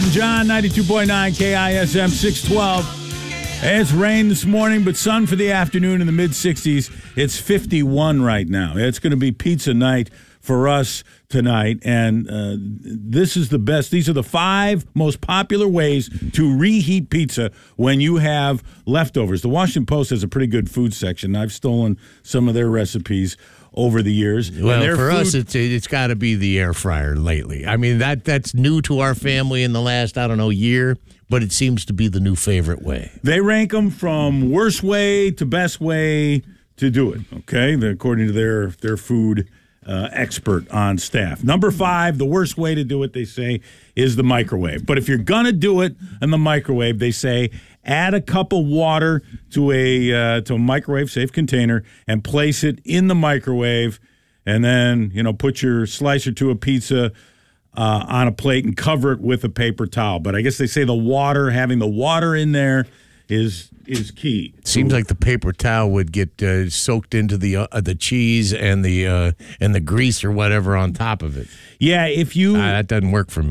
John, 92.9 KISM 612. It's rain this morning, but sun for the afternoon in the mid-60s. It's 51 right now. It's going to be pizza night for us tonight, and this is the best. These are the 5 most popular ways to reheat pizza when you have leftovers. The Washington Post has a pretty good food section. I've stolen some of their recipes over the years. Well, for us, it's got to be the air fryer lately. I mean, that's new to our family in the last, year, but it seems to be the new favorite way. They rank them from worst way to best way to do it, okay, according to their food expert on staff. Number 5, the worst way to do it, they say, is the microwave. But if you're going to do it in the microwave, they say add a cup of water to a microwave-safe container and place it in the microwave, and then, put your slice or two of pizza on a plate and cover it with a paper towel. But I guess they say having the water in there is key. Seems like the paper towel would get soaked into the cheese and the grease or whatever on top of it. Yeah, if you that doesn't work for me.